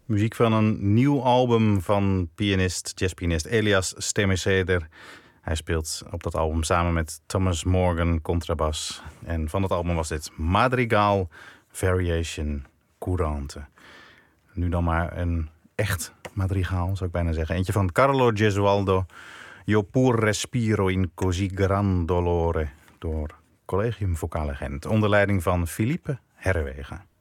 Muziek van een nieuw album van jazzpianist Elias Stemeseder. Hij speelt op dat album samen met Thomas Morgan contrabas. En van dat album was dit Madrigal Variation Courante. Nu dan maar een echt madrigaal, zou ik bijna zeggen. Eentje van Carlo Gesualdo. Io pur respiro in così gran dolore. Door Collegium Vocale Gent. Onder leiding van Philippe Herrewegen.